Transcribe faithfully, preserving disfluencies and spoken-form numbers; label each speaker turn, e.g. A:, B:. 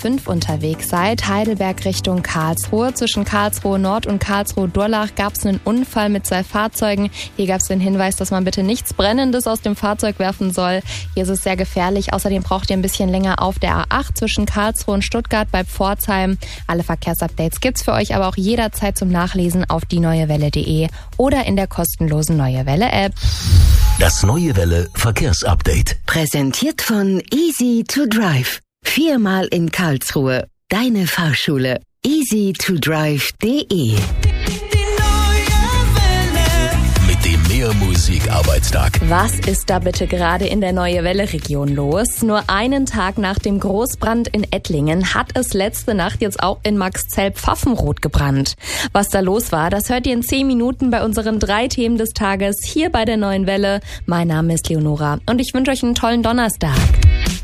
A: fünf unterwegs seid, Heidelberg Richtung Karlsruhe. Zwischen Karlsruhe Nord und Karlsruhe Durlach gab es einen Unfall mit zwei Fahrzeugen. Hier gab es den Hinweis, dass man bitte nichts Brennendes aus dem Fahrzeug werfen soll. Hier ist es sehr gefährlich. Außerdem braucht ihr ein bisschen länger auf der A acht zwischen Karlsruhe und Stuttgart bei Pforzheim. Alle Verkehrsupdates gibt's für euch aber auch jederzeit zum Nachlesen auf die neue welle punkt de oder in der kostenlosen Neue Welle App.
B: Das Neue Welle Verkehrsupdate.
C: Präsentiert von Easy to Drive. Viermal in Karlsruhe. Deine Fahrschule. easy to drive punkt de.
B: Mit dem Mehr-Musik-Arbeitstag.
A: Was ist da bitte gerade in der Neue Welle-Region los? Nur einen Tag nach dem Großbrand in Ettlingen hat es letzte Nacht jetzt auch in Maxzell-Pfaffenroth gebrannt. Was da los war, das hört ihr in zehn Minuten bei unseren drei Themen des Tages hier bei der Neuen Welle. Mein Name ist Leonora und ich wünsche euch einen tollen Donnerstag.